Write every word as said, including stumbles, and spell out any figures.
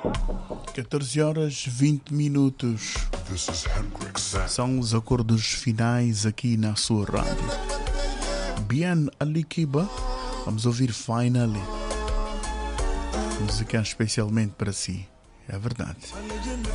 catorze horas vinte minutos. São os acordos finais aqui na sua rádio. Bien Alikiba. Vamos ouvir Finally. Música especialmente para si. É verdade.